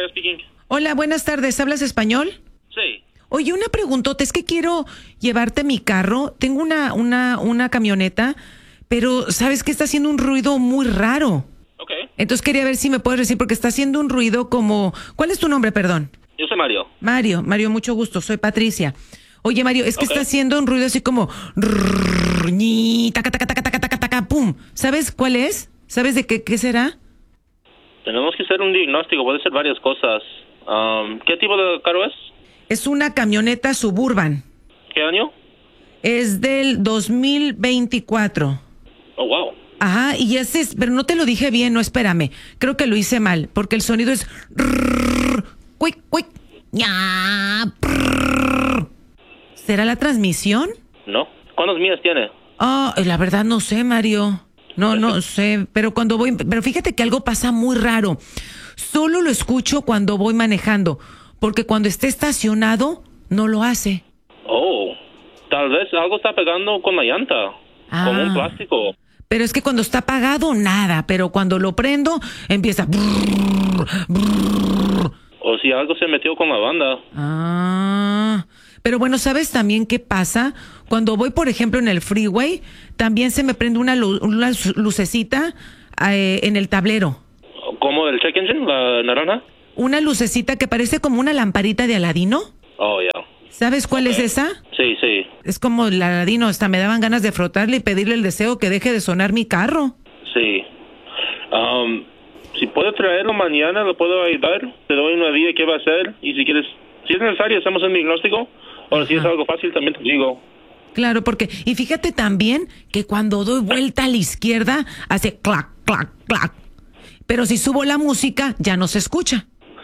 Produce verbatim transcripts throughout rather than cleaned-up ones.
Andrea speaking. Hola, buenas tardes. ¿Hablas español? Sí. Oye, una preguntota. Es que quiero llevarte mi carro. Tengo una, una, una camioneta, pero ¿sabes que está haciendo un ruido muy raro? Ok. Entonces quería ver si me puedes decir, porque está haciendo un ruido como... ¿Cuál es tu nombre, perdón? Yo soy Mario. Mario. Mario, mucho gusto. Soy Patricia. Oye, Mario, es que Ok. está haciendo un ruido así como... rrrr, ñi, taca, taca, taca, taca, taca, taca, pum. ¿Sabes cuál es? ¿Sabes de qué, qué será? Tenemos que hacer un diagnóstico, puede ser varias cosas. Um, ¿Qué tipo de carro es? Es una camioneta Suburban. ¿Qué año? Es del dos mil veinticuatro. Oh, wow. Ajá, y ese es, pero no te lo dije bien, no, espérame. Creo que lo hice mal, porque el sonido es... rrrr, cuic, cuic, ña, prrrr. ¿Será la transmisión? ¿No? ¿Cuántas millas tiene? Ah, la verdad no sé, Mario. No, no sé, pero cuando voy... Pero fíjate que algo pasa muy raro. Solo lo escucho cuando voy manejando, porque cuando esté estacionado, no lo hace. Oh, tal vez algo está pegando con la llanta. Ah. Como un plástico. Pero es que cuando está apagado, nada. Pero cuando lo prendo, empieza... brrr, brrr. O si algo se metió con la banda. Ah, pero bueno, ¿sabes también qué pasa? Cuando voy, por ejemplo, en el freeway, también se me prende una, lu- una lucecita eh, en el tablero. ¿Como el check engine, la naranja? Una lucecita que parece como una lamparita de Aladino. Oh, ya. ¿Sabes cuál Ok. es esa? Sí, sí. Es como el Aladino, hasta me daban ganas de frotarle y pedirle el deseo que deje de sonar mi carro. Sí. Um, si puedo traerlo mañana, lo puedo ayudar. Te doy una idea qué va a hacer. Y si quieres, si es necesario, hacemos un diagnóstico. O si es Ajá. algo fácil, también te digo. Claro, porque... Y fíjate también que cuando doy vuelta a la izquierda, hace clac, clac, clac. Pero si subo la música, ya no se escucha.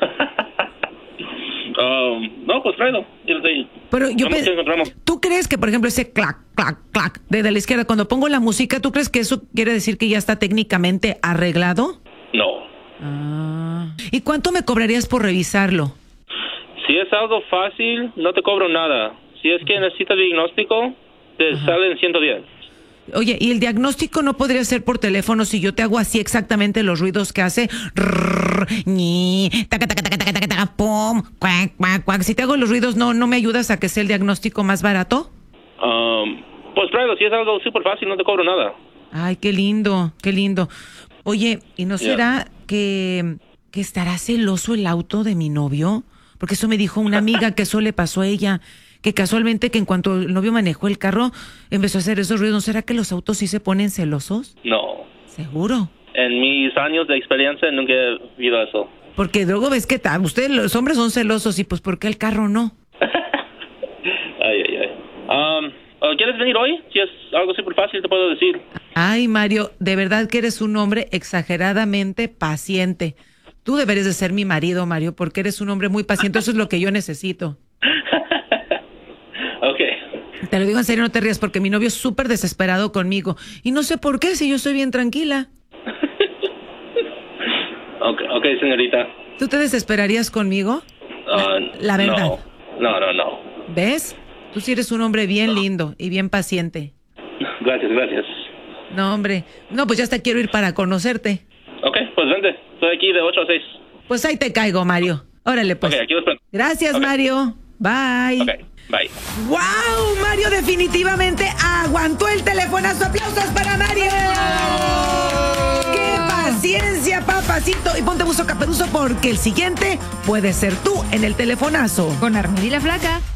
um, no, pues tráelo. Yo te- Pero yo vamos pe- que encontramos. ¿Tú crees que, por ejemplo, ese clac, clac, clac de, de la izquierda, cuando pongo la música, ¿tú crees que eso quiere decir que ya está técnicamente arreglado? No. Ah. ¿Y cuánto me cobrarías por revisarlo? Si es algo fácil, no te cobro nada. Si es que necesitas diagnóstico, te salen ciento diez. Oye, ¿y el diagnóstico no podría ser por teléfono si yo te hago así exactamente los ruidos que hace? Rrrr, ñi, taca, taca, taca, taca, taca, taca, pum, cuac, cuac, cuac. Si te hago los ruidos, ¿no, no me ayudas a que sea el diagnóstico más barato? Um, pues tráelo. Si es algo súper fácil, no te cobro nada. Ay, qué lindo, qué lindo. Oye, ¿y no Ya. será que, que estará celoso el auto de mi novio? Porque eso me dijo una amiga que eso le pasó a ella, que casualmente que en cuanto el novio manejó el carro, empezó a hacer esos ruidos. ¿No será que los autos sí se ponen celosos? No. Seguro. En mis años de experiencia nunca he visto eso. Porque luego ves que ta- ustedes los hombres son celosos y pues ¿por qué el carro no? Ay, ay, ay. Um, uh, ¿Quieres venir hoy? Si es algo súper fácil, te puedo decir. Ay, Mario, de verdad que eres un hombre exageradamente paciente. Tú deberías de ser mi marido, Mario, porque eres un hombre muy paciente. Eso es lo que yo necesito. Ok. Te lo digo en serio, no te rías, porque mi novio es súper desesperado conmigo. Y no sé por qué, si yo estoy bien tranquila. Ok, ok, señorita. ¿Tú te desesperarías conmigo? La, Uh, la verdad. No, no, no, no. ¿Ves? Tú sí eres un hombre bien lindo y bien paciente. Gracias, gracias. No, hombre. No, pues ya hasta quiero ir para conocerte. Ok, pues vente. Estoy aquí de ocho a seis. Pues ahí te caigo, Mario. Órale, pues. Ok, aquí lo espero. Gracias, Ok. Mario. Bye. Ok, bye. ¡Wow! Mario definitivamente aguantó el telefonazo. ¡Aplausos para Mario! ¡Qué paciencia, papacito! Y ponte buzo caperuso porque el siguiente puede ser tú en el telefonazo. Con Armel y la Flaca.